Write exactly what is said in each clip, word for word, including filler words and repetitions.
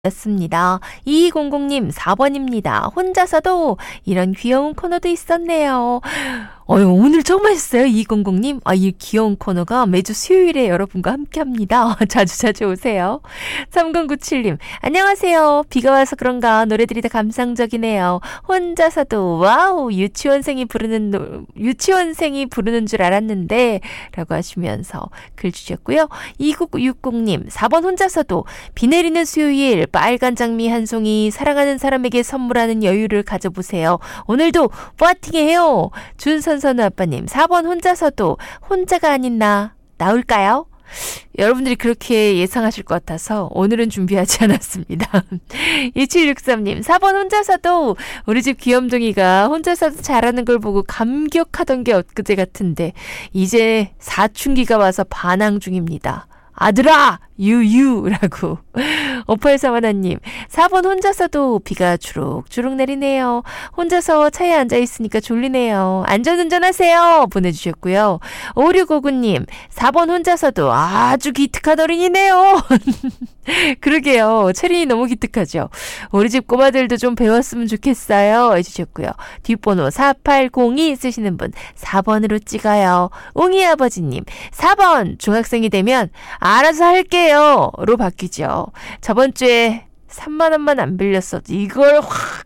였습니다. 이이공공님 사 번입니다. 혼자서도 이런 귀여운 코너도 있었네요. 어휴, 오늘 처음 하셨어요, 이이공공님? 아, 이 귀여운 코너가 매주 수요일에 여러분과 함께합니다. 자주 자주 오세요. 삼공구칠님 안녕하세요. 비가 와서 그런가 노래들이 다 감상적이네요. 혼자서도 와우 유치원생이 부르는 노, 유치원생이 부르는 줄 알았는데 라고 하시면서 글 주셨고요. 이구육공님 사 번 혼자서도 비 내리는 수요일 빨간 장미 한 송이 사랑하는 사람에게 선물하는 여유를 가져보세요. 오늘도 파이팅해요. 준선선우 아빠님 사 번 혼자서도 혼자가 아닌 나 나올까요? 여러분들이 그렇게 예상하실 것 같아서 오늘은 준비하지 않았습니다. 이칠육삼님 사 번 혼자서도 우리 집 귀염둥이가 혼자서도 잘하는 걸 보고 감격하던 게 엊그제 같은데 이제 사춘기가 와서 반항 중입니다. 아들아 유유라고. 오팔삼하나님 사 번 혼자서도 비가 주룩주룩 내리네요. 혼자서 차에 앉아있으니까 졸리네요. 안전운전하세요 보내주셨고요. 오육오구님 사 번 혼자서도 아주 기특한 어린이네요. 그러게요. 체린이 너무 기특하죠. 우리 집 꼬마들도 좀 배웠으면 좋겠어요 해주셨고요. 뒷번호 사팔공이 쓰시는 분 사 번으로 찍어요. 웅이 아버지님 사 번 중학생이 되면 알아서 할게요 로 바뀌죠. 저번 주에 삼만 원만 안 빌렸어. 이걸 확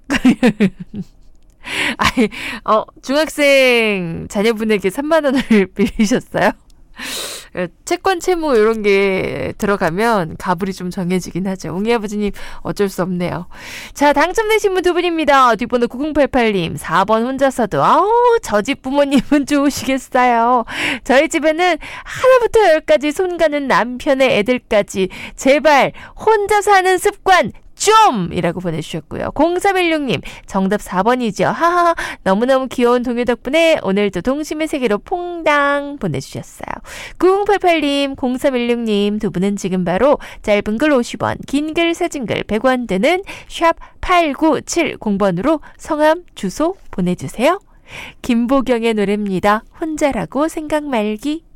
아니, 어, 중학생 자녀분에게 삼만 원을 빌리셨어요? 채권 채무 이런 게 들어가면 가불이 좀 정해지긴 하죠. 웅이 아버지님 어쩔 수 없네요. 자, 당첨되신 분 두 분입니다. 뒷번호 구공팔팔님 사 번 혼자서도 아우 저 집 부모님은 좋으시겠어요. 저희 집에는 하나부터 열까지 손가는 남편의 애들까지 제발 혼자 사는 습관 좀! 이라고 보내주셨고요. 공삼일육님 정답 사 번이죠. 하하 너무너무 귀여운 동요 덕분에 오늘도 동심의 세계로 퐁당 보내주셨어요. 구공팔팔님 공삼일육님 두 분은 지금 바로 짧은 글 오십 원 긴 글 사진글 백 원 드는 샵 팔구칠공 번으로 성함 주소 보내주세요. 김보경의 노래입니다. 혼자라고 생각 말기.